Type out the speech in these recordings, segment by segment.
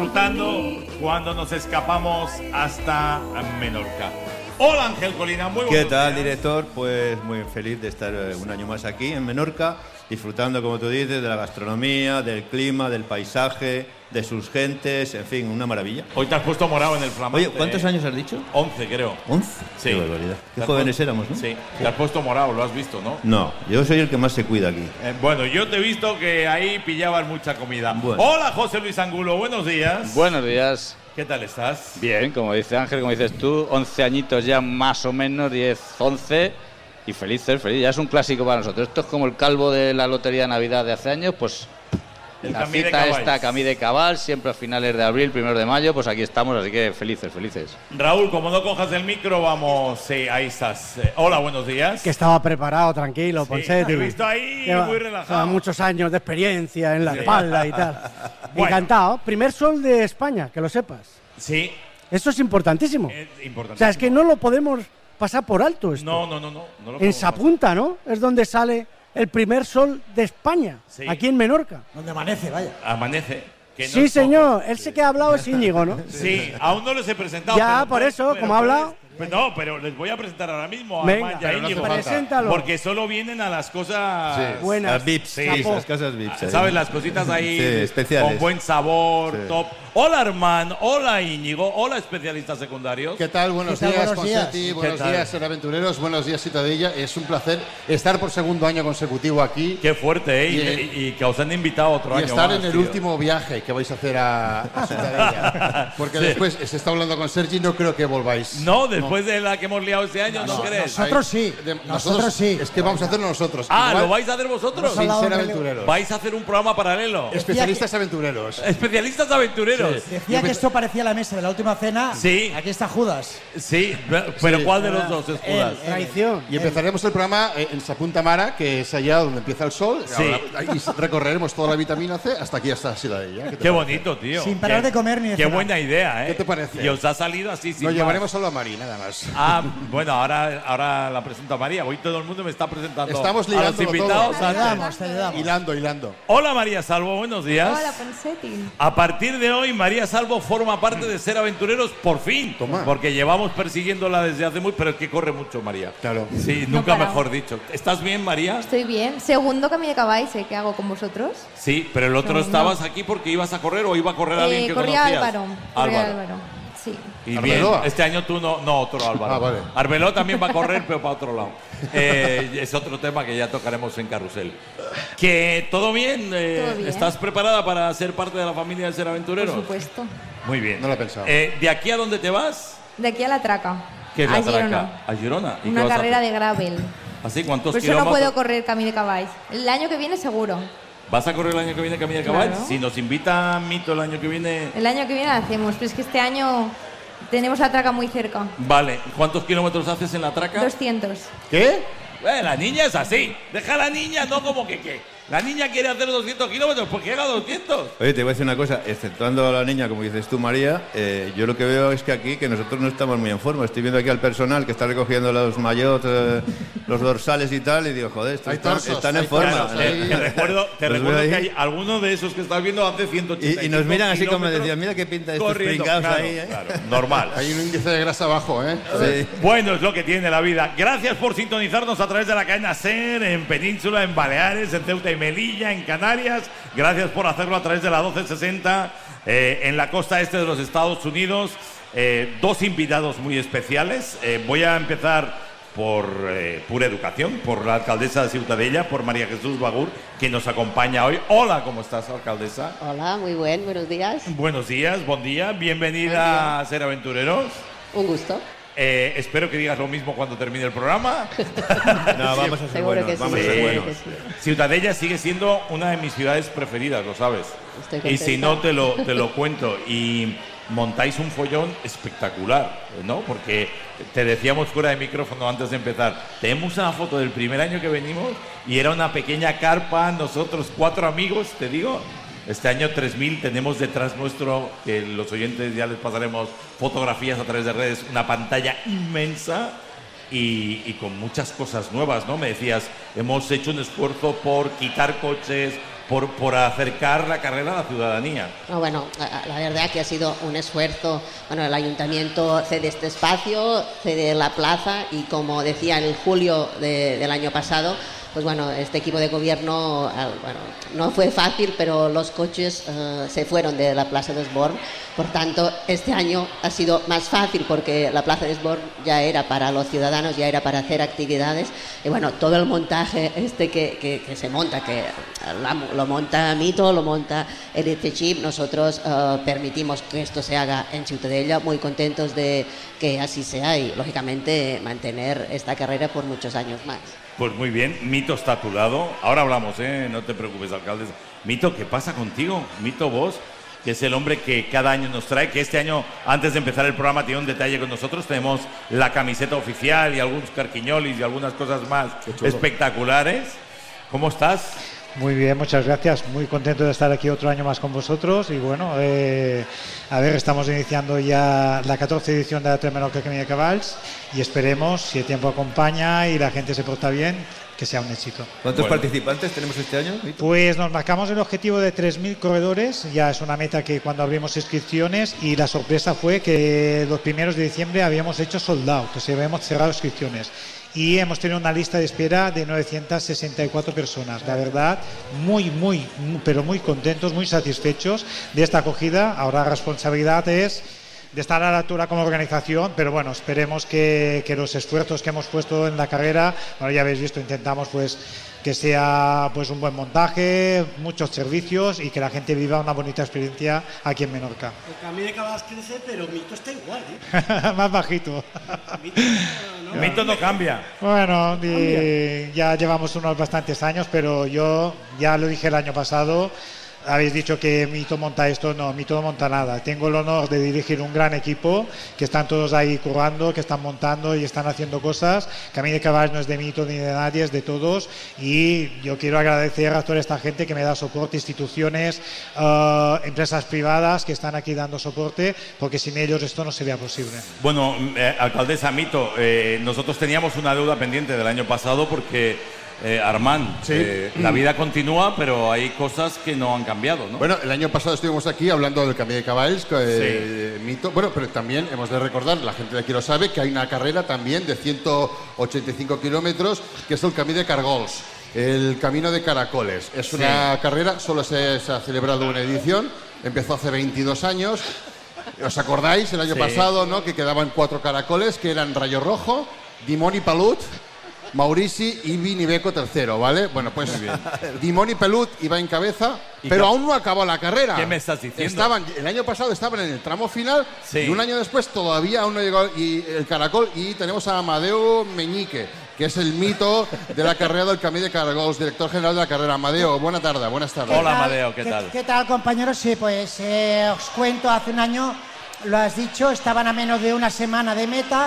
disfrutando cuando nos escapamos hasta Menorca. Hola Ángel Colina, muy buenos días. ¿Qué tal, director? Pues muy feliz de estar un año más aquí en Menorca, disfrutando, como tú dices, de la gastronomía, del clima, del paisaje, de sus gentes, en fin, una maravilla. Hoy te has puesto morado en el flamante. Oye, ¿cuántos años has dicho? 11, creo. ¿11? Sí. Qué barbaridad. Qué jóvenes éramos, ¿no? Sí, te has puesto morado, lo has visto, ¿no? No, yo soy el que más se cuida aquí. Bueno, yo te he visto que ahí pillabas mucha comida. Bueno. Hola José Luis Angulo, buenos días. Buenos días. ¿Qué tal estás? Bien, como dice Ángel, como dices tú, 11 añitos ya más o menos, 10, 11 y felices, feliz. Ya es un clásico para nosotros. Esto es como el calvo de la Lotería de Navidad de hace años, pues la Camí de cita Cabals. esta, Camí de Cabal, siempre a finales de abril, 1 de mayo, pues aquí estamos, así que felices, felices. Raúl, como no cojas el micro, vamos. Sí, ahí estás. Hola, buenos días. Que estaba preparado, tranquilo, Sí, Ponseti. te he visto ahí Lleva, muy relajado. muchos años de experiencia en la espalda y tal. Bueno. Encantado. Primer sol de España, que lo sepas. Sí, Eso es importantísimo. es importante. O sea, es que no lo podemos pasar por alto esto. No lo En podemos Sapunta, ¿no? Es donde sale el primer sol de España, Sí. aquí en Menorca. Donde amanece, vaya. pasar. Amanece. Que no Sí, es señor. poco. Él sé que ha hablado es Íñigo, ¿no? Sí, aún no les he presentado. Ya, pero- por eso, pero como ha hablado. No, pero les voy a presentar ahora mismo a Venga, Armand y a pero no hace Íñigo. falta. Preséntalo. Porque solo vienen a las cosas... Buenas. Las VIPs, Sí. sí, Chapo. las casas VIPs. ahí. ¿Sabes? Las cositas ahí Sí, especiales. con buen sabor, Sí. top. Hola Armand, hola Íñigo, hola especialistas secundarios. ¿Qué tal? Buenos ¿Qué tal? días, Buenos días. Ponseti. ¿Qué Buenos tal? días, Aventureros. Buenos días, Ciutadella. Es un placer estar por segundo año consecutivo aquí Qué fuerte, ¿eh? Y que os han invitado otro y año estar más, en el tío. último viaje que vais a hacer a Ciutadella. Porque Sí. después se está hablando con Sergi, no creo que volváis. No, después de la que hemos liado este año, ¿no crees? Nosotros sí. Nosotros sí. Es que vamos a hacerlo nosotros. Ah, Igual, ¿lo vais a hacer vosotros? sin hablado ser de- aventureros. ¿Vais a hacer un programa paralelo? Especialistas aventureros. Especialistas aventureros. Decía que esto parecía la mesa de la última cena. Sí. Aquí está Judas. Sí, pero Sí. ¿cuál de los dos es Judas? Traición. Y empezaremos el programa en Sapunta Mara, que es allá donde empieza el sol. Sí. Y recorreremos toda la vitamina C hasta aquí, hasta Ciutadella. ¿Qué te Qué parece? bonito, tío. Sin parar Qué- de comer ni de Qué cenar. buena idea, ¿eh? ¿Qué te parece? Y os ha salido así, sin Nos más. llevaremos solo a Mari, nada más. Ah, bueno, ahora la presento a María. Hoy todo el mundo me está presentando Estamos a los ligándolo invitados. todo. Te ayudamos, te ayudamos. Hilando. Hola María Salvo, buenos días. Hola, Ponseti. A partir de hoy, María Salvo forma parte de Ser Aventureros por fin. Toma. Porque llevamos persiguiéndola desde hace muy... Pero es que corre mucho, María. Claro. Sí, No nunca paramos. mejor dicho. ¿Estás bien, María? Estoy bien. Segundo Camí de Cabal, sé que hago con vosotros. Sí, pero el otro No, estabas aquí porque ibas a correr o iba a correr alguien que Corría conocías. Álvaro. Corría Álvaro. Sí. Y bien, ¿Arbeloa? este año tú no otro Álvaro. Ah, vale. Arbeloa también va a correr, pero para otro lado. Es otro tema que ya tocaremos en Carrusel. Que todo bien, Todo bien. ¿estás preparada para ser parte de la familia de Ser Por Aventureros? supuesto. Muy bien. No lo he pensado. ¿De aquí a dónde te vas? De aquí a la Traca. ¿Qué es a la traca? Girona. ¿A Girona? ¿Y qué Una vas a carrera hacer? de gravel. ¿Así? ¿Cuántos Por eso no kilómetros? puedo correr Camí de Cabal. El año que viene seguro. ¿Vas a correr el año que viene Camino de Claro. Cabal? Si nos invita Mito el año que viene... El año que viene la hacemos, pero es que este año tenemos la Traca muy cerca. Vale. ¿Cuántos kilómetros haces en la traca? 200. ¿Qué? La niña es así. Deja a la niña, no como que qué. La niña quiere hacer 200 kilómetros, pues que haga 200. Oye, te voy a decir una cosa, exceptuando a la niña, como dices tú, María, yo lo que veo es que aquí, que nosotros no estamos muy en forma. Estoy viendo aquí al personal que está recogiendo los maillots, los dorsales y tal, y digo, joder, Hay torsos, están hay en forma. torsos, hay- Te recuerdo Los veo que ahí. hay algunos de esos que estás viendo hace 180 Y nos miran así como decían, mira qué pinta de estos pringados claro, ahí, ¿eh? claro, normal. Hay un índice de grasa bajo, ¿eh? Sí. Bueno, es lo que tiene la vida. Gracias por sintonizarnos a través de la cadena SER, en Península, en Baleares, en Ceuta y Melilla, en Canarias. Gracias por hacerlo a través de la 1260 en la costa este de los Estados Unidos. Dos invitados muy especiales. Voy a empezar por Pura Educación, por la alcaldesa de Ciutadella, por María Jesús Bagur, que nos acompaña hoy. Hola, ¿cómo estás, alcaldesa? Hola, muy buenos días. Buenos días, buen día. Bienvenida a Ser Aventureros. Un gusto. Espero que digas lo mismo cuando termine el programa. No, vamos a ser Seguro buenos, que sí, vamos a ser seguro buenos. que sí. Ciutadella sigue siendo una de mis ciudades preferidas, lo sabes. Estoy Y si contenta. no, te lo cuento. Y montáis un follón espectacular, ¿no? Porque te decíamos fuera de micrófono antes de empezar, tenemos una foto del primer año que venimos y era una pequeña carpa, nosotros 4 amigos, te digo. Este año 3000 tenemos detrás nuestro, que los oyentes ya les pasaremos fotografías a través de redes, una pantalla inmensa y con muchas cosas nuevas, ¿no? Me decías, hemos hecho un esfuerzo por quitar coches, por acercar la carrera a la ciudadanía. No, bueno, la verdad que ha sido un esfuerzo. Bueno, el ayuntamiento cede este espacio, cede la plaza y como decía en julio del año pasado, pues bueno, este equipo de gobierno, bueno, no fue fácil, pero los coches se fueron de la Plaza de Esborn. Por tanto, este año ha sido más fácil porque la Plaza de Esborn ya era para los ciudadanos, ya era para hacer actividades. Y bueno, todo el montaje que se monta, que lo monta Mito, lo monta el Chip, nosotros permitimos que esto se haga en Ciutadella, muy contentos de que así sea y, lógicamente, mantener esta carrera por muchos años más. Pues muy bien, Mito está a tu lado. Ahora hablamos, no te preocupes, alcalde. Mito, ¿qué pasa contigo? Mito, vos, que es el hombre que cada año nos trae, que este año, antes de empezar el programa, tiene un detalle con nosotros. Tenemos la camiseta oficial y algunos carquiñolis y algunas cosas más espectaculares. ¿Cómo estás? Muy bien, muchas gracias. Muy contento de estar aquí otro año más con vosotros. Y bueno, a ver, estamos iniciando ya la 14ª edición de la Tres Menorca Camí de Cavalls y esperemos, si el tiempo acompaña y la gente se porta bien, que sea un éxito. ¿Cuántos participantes tenemos este año? Pues nos marcamos el objetivo de 3.000 corredores. Ya es una meta que cuando abrimos inscripciones, y la sorpresa fue que los primeros de diciembre habíamos hecho sold out, que habíamos cerrado inscripciones. Y hemos tenido una lista de espera de 964 personas. La verdad, pero muy contentos, muy satisfechos de esta acogida. Ahora la responsabilidad es de estar a la altura como organización, pero bueno, esperemos que los esfuerzos que hemos puesto en la carrera, bueno, ya habéis visto, intentamos pues que sea pues un buen montaje, muchos servicios y que la gente viva una bonita experiencia aquí en Menorca. El Camí de Cavalls crece, pero Mito está igual, ¿eh? Más bajito. Mito no cambia. Bueno, ya llevamos unos bastantes años, pero yo ya lo dije el año pasado. Habéis dicho que Mito monta esto, no, Mito no monta nada. Tengo el honor de dirigir un gran equipo, que están todos ahí currando, que están montando y están haciendo cosas. Camí de Cavalls no es de Mito ni de nadie, es de todos. Y yo quiero agradecer a toda esta gente que me da soporte, instituciones, empresas privadas que están aquí dando soporte, porque sin ellos esto no sería posible. Bueno, alcaldesa Mito, nosotros teníamos una deuda pendiente del año pasado porque... Armand, la vida continúa, pero hay cosas que no han cambiado, ¿no? Bueno, el año pasado estuvimos aquí hablando del Camí de Cavalls, Mito. Bueno, pero también hemos de recordar, la gente de aquí lo sabe, que hay una carrera también de 185 kilómetros, que es el Camí de Cargols, el Camino de Caracoles. Es una carrera, solo se ha celebrado una edición, empezó hace 22 años. ¿Os acordáis el año pasado, no? Que quedaban 4 caracoles, que eran Rayo Rojo, Dimoni Pelut, Maurici y Vinibeco tercero, ¿vale? Bueno, pues Dimoni Pelut iba en cabeza, pero aún no acabó la carrera. ¿Qué me estás diciendo? El año pasado estaban en el tramo final y un año después todavía aún no llegó el caracol, y tenemos a Amadeo Meñique, que es el mito de la carrera del Camí de Cargols, director general de la carrera. Amadeo, buenas tardes. Hola, Amadeo, ¿qué tal? ¿Qué tal, compañeros? Sí, pues os cuento, hace un año, lo has dicho, estaban a menos de una semana de meta,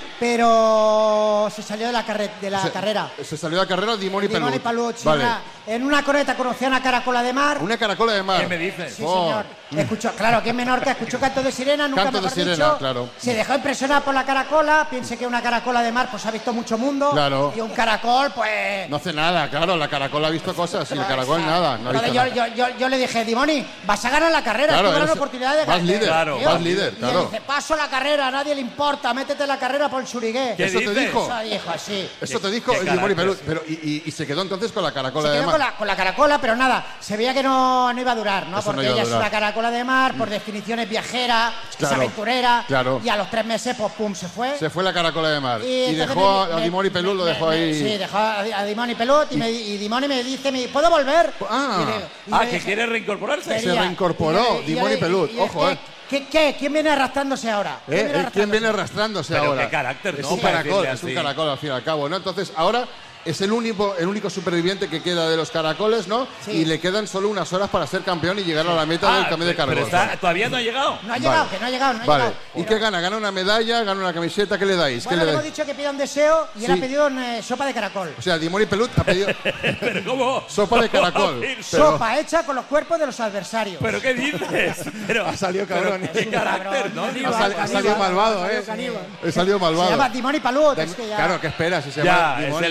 pero se salió de la carrera. Se salió de la carrera Dimoni Pelut. Vale. En una corneta conocía una caracola de mar. ¿Una caracola de mar? ¿Qué me dices? Sí, señor. Escuchó, claro, que en Menorca escuchó canto de sirena, nunca canto de sirena, dicho. Claro. Se dejó impresionar por la caracola, piense que una caracola de mar pues ha visto mucho mundo. Claro. Y un caracol, pues... No hace nada, claro, la caracola ha visto cosas y el caracol nada. No ha visto nada. Yo le dije, Dimoni, vas a ganar la carrera, claro, tú ganas oportunidad de ganar. Vas líder, Y él dice, paso la carrera, a nadie le importa, métete en la carrera por el Xurigué. ¿Eso te dijo? Eso dijo, así. Eso te dijo el Dimoni Pelut. Pero, y se quedó entonces con la caracola de mar. Se quedó con la caracola, pero nada, se veía que no iba a durar, ¿no? Porque ella es una caracola de mar, por definición es viajera, es aventurera, y a los 3 meses, pues pum, se fue. Se fue la caracola de mar. Y dejó a Dimoni Pelut, lo dejó ahí. Sí, dejó a Dimoni Pelut y Dimoni me dice, ¿puedo volver? Que quiere reincorporarse. Se reincorporó Dimoni Pelut, ojo, ¿Qué? ¿Quién viene arrastrándose ahora? ¿Quién viene arrastrándose ahora? ¿Qué carácter, es no? Un caracol, es un caracol al fin y al cabo, ¿no? Entonces ahora es el único superviviente que queda de los caracoles, ¿no? Sí. Y le quedan solo unas horas para ser campeón y llegar a la meta del Camí de Cargols. Pero todavía no ha llegado. No ha llegado, que no ha llegado. ¿Y qué gana? ¿Gana una medalla? ¿Gana una camiseta? ¿Qué le dais? Bueno, le hemos dicho que pida un deseo y él ha pedido sopa de caracol. O sea, Dimoni Pelut ha pedido ¿Pero cómo? sopa de caracol. Sopa hecha con los cuerpos de los adversarios. ¿Pero qué dices? Pero ha salido cabrón. ¿Qué carácter, no? Ha salido malvado, Ha salido malvado. Se llama Dimoni Pelut. Claro, ¿qué esperas? Si se ya, llama es el malo.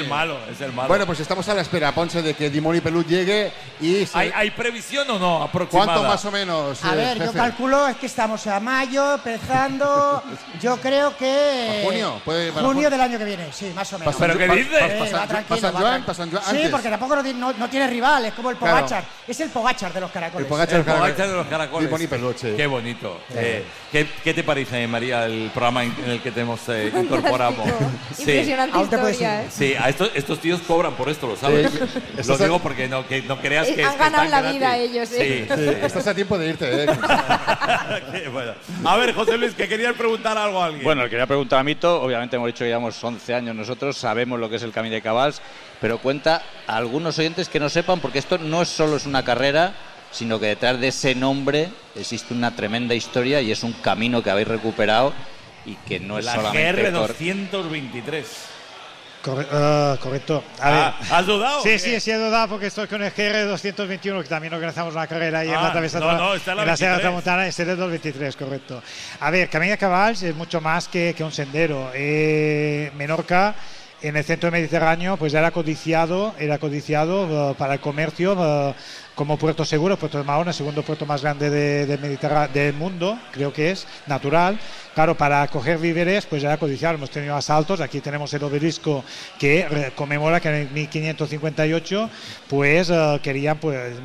es el malo. Bueno, pues estamos a la espera, Ponce, de que Dimoni Pelut llegue y... ¿Hay previsión o no aproximada? ¿Cuánto más o menos, A ver, jefe? yo calculo, es que estamos a mayo, empezando, yo creo que... ¿A junio? ¿Puede para junio del año que viene, sí, más o menos. ¿Pero qué dices? Va tranquilo, ¿Para San Joan Sí, antes? porque tampoco no tiene rival, es como el Claro. Pogachar. Es el Pogachar de los caracoles. El Pogachar De los caracoles. Dimoni Pelut, sí. Qué bonito. ¿Qué te parece, María, el programa en el que te hemos incorporado? Impresionante Aún te puedes historia, ¿eh? Sí, a estos tíos cobran por esto, lo sabes. Lo digo porque no creas que Han ganado la gratis. vida ellos, ¿eh? Sí. Estás a tiempo de irte, Qué bueno. A ver, José Luis, que querías preguntar algo a alguien. Bueno, le quería preguntar a Mito, obviamente hemos dicho que llevamos 11 años nosotros, sabemos lo que es el Camí de Cabals, pero cuenta a algunos oyentes que no sepan, porque esto no solo es una carrera, sino que detrás de ese nombre existe una tremenda historia y es un camino que habéis recuperado y que no es la solamente... GR223. Correcto. A ver. ¿Has dudado? Sí, sí, he dudado porque estoy con el GR221, que también organizamos una carrera ahí en la travesa está en la en la Sierra 23. Tramontana, es el 223, correcto. A ver, Camí de Cabals es mucho más que un sendero. Menorca, en el centro del Mediterráneo, pues era codiciado para el comercio como puerto seguro, Puerto de Mahón, el segundo puerto más grande del mundo, creo que es, natural. Claro, para coger víveres, pues era codiciado. Hemos tenido asaltos. Aquí tenemos el obelisco que conmemora que en el 1558, pues querían, pues,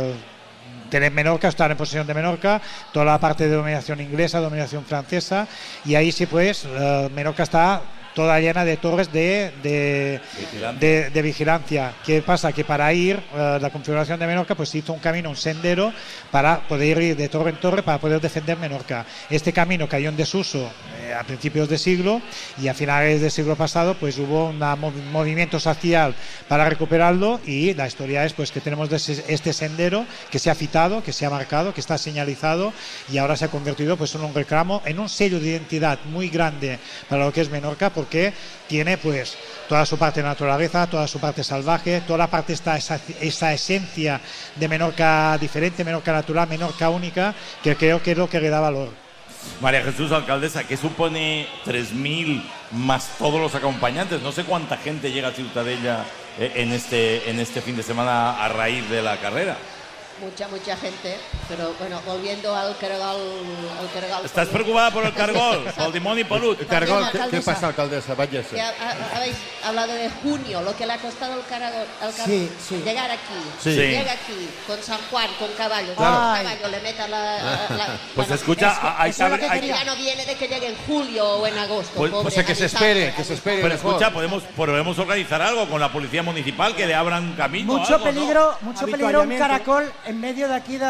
tener Menorca, estar en posesión de Menorca, toda la parte de dominación inglesa, dominación francesa, y ahí sí, pues, Menorca está toda llena de torres de vigilancia. ¿Qué pasa? Que para ir, la configuración de Menorca, pues hizo un camino, un sendero, para poder ir de torre en torre, para poder defender Menorca. Este camino cayó en desuso a principios de siglo, y a finales del siglo pasado pues hubo un movimiento social para recuperarlo, y la historia es pues que tenemos este sendero que se ha fitado, que se ha marcado, que está señalizado, y ahora se ha convertido pues en un reclamo, en un sello de identidad muy grande para lo que es Menorca, porque tiene pues toda su parte de naturaleza, toda su parte salvaje, toda la parte esa esencia de Menorca diferente, Menorca natural, Menorca única, que creo que es lo que le da valor. María Jesús, alcaldesa, ¿qué supone 3.000 más todos los acompañantes? No sé cuánta gente llega a Ciutadella en este fin de semana a raíz de la carrera. Mucha gente, pero bueno, volviendo al cargol. ¿Estás preocupada por el cargol? Por el Dimoni Pelut. Cargol, ¿qué pasa, alcaldesa? Váyase. Que habéis hablado de junio, lo que le ha costado al cargol Sí. llegar aquí. Sí. Llega aquí, con San Juan, con caballos. Claro. Con caballo le meta Pues bueno, escucha, hay eso es lo que que... ya no viene de que llegue en julio o en agosto. Pues- pobre, O sea, que se espere. Pero mejor. escucha, podemos organizar algo con la policía municipal, que le abran camino. Mucho algo, ¿no? peligro, un caracol en medio de aquí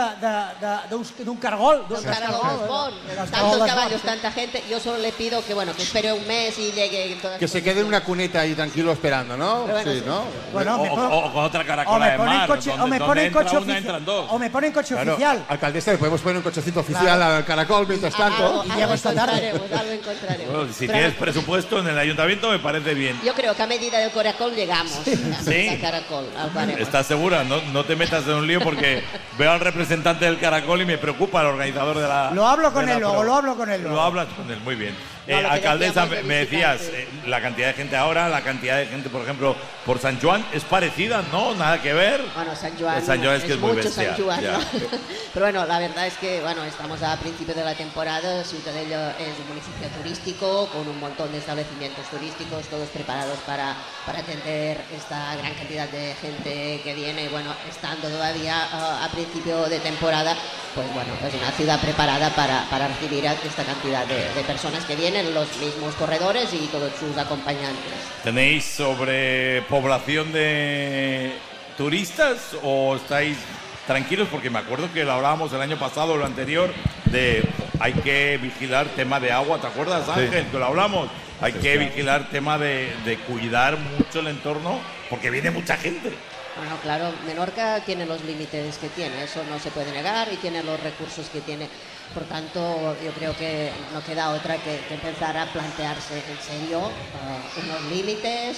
d'un cargol. Los caragol, tantos caballos, tanta gente. Yo solo le pido que bueno, que espere un mes y llegue en todas Que se quede en una cuneta ahí tranquilo esperando, ¿no? Pero bueno, Sí, sí. ¿no? Bueno, O con otra caracola de mar, donde entra una, entran dos. O me ponen coche Claro, oficial. alcaldesa, le podemos poner un cochecito oficial al caracol mientras tanto. Y llego esta tarde. Algo encontraremos. Bueno, si Pero tienes presupuesto en el ayuntamiento me parece bien. yo creo que a medida del caracol llegamos Sí. al caracol, al baremo. ¿Estás segura? No te metas en un lío porque veo al representante del caracol y me preocupa el organizador de la... Lo hablo con de la él luego, prueba. lo hablo con él luego. Lo hablas con él, muy bien. No, lo que Alcaldesa, decíamos de me decías, visitantes. la cantidad de gente ahora, la cantidad de gente, por ejemplo, por San Joan, es parecida, ¿no? Nada que ver. Bueno, San Joan, San Joan es que es muy mucho bestia, San Joan, ya. ¿no? Pero bueno, la verdad es que bueno, estamos a principio de la temporada. Ciutadella es un municipio turístico con un montón de establecimientos turísticos, todos preparados para atender esta gran cantidad de gente que viene. Bueno, estando todavía a principio de temporada, pues bueno, es una ciudad preparada para recibir a esta cantidad de personas que vienen, los mismos corredores y todos sus acompañantes. ¿Tenéis sobrepoblación de turistas o estáis tranquilos? Porque me acuerdo que lo hablábamos el año pasado o lo anterior de hay que vigilar tema de agua, ¿te acuerdas, Ángel? Que lo hablamos. Hay que vigilar tema de cuidar mucho el entorno porque viene mucha gente. Bueno, claro, Menorca tiene los límites que tiene, eso no se puede negar, y tiene los recursos que tiene. Por tanto, yo creo que no queda otra que empezar a plantearse en serio unos límites.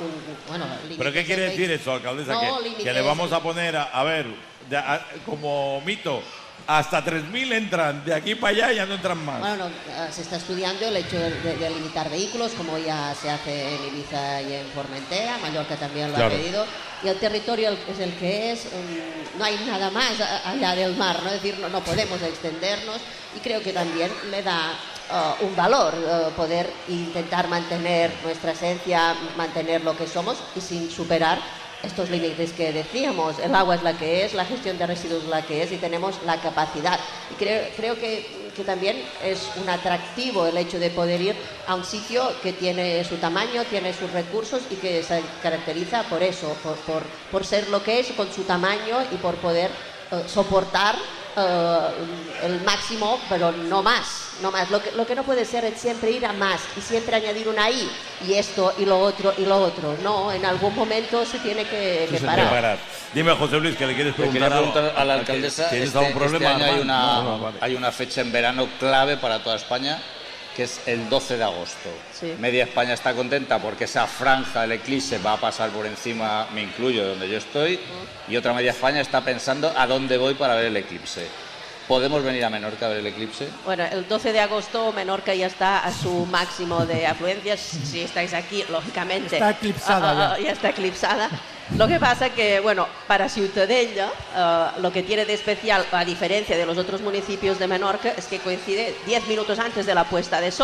¿Pero qué quiere decir eso, alcaldesa? No, que límites. le vamos a poner, a ver, como mito, hasta 3.000 entran, de aquí para allá ya no entran más. Bueno, se está estudiando el hecho de limitar vehículos, como ya se hace en Ibiza y en Formentera. Mallorca también lo ha pedido. Y el territorio es el que es, no hay nada más allá del mar, ¿no? Es decir, no podemos extendernos, y creo que también le da un valor poder intentar mantener nuestra esencia, mantener lo que somos y sin superar estos límites que decíamos. El agua es la que es, la gestión de residuos es la que es, y tenemos la capacidad. Y creo que también es un atractivo el hecho de poder ir a un sitio que tiene su tamaño, tiene sus recursos y que se caracteriza por eso, por ser lo que es, con su tamaño, y por poder soportar el máximo, pero no más. Lo que no puede ser es siempre ir a más y siempre añadir una I, y esto y lo otro y lo otro. No, en algún momento se tiene que parar. Dime, José Luis, que le quieres preguntar, a la alcaldesa. ¿Tienes algún problema? Este año hay una fecha en verano clave para toda España, que es el 12 de agosto. Sí. Media España está contenta porque esa franja del eclipse va a pasar por encima, me incluyo, donde yo estoy, y otra media España está pensando a dónde voy para ver el eclipse. ¿Podemos venir a Menorca a ver el eclipse? Bueno, el 12 de agosto Menorca ya está a su máximo de afluencias. Si estáis aquí, lógicamente. Está eclipsada ya está eclipsada. Lo que pasa que, bueno, para Ciutadella, lo que tiene de especial, a diferencia de los otros municipios de Menorca, es que coincide 10 minutos antes de la puesta de sol.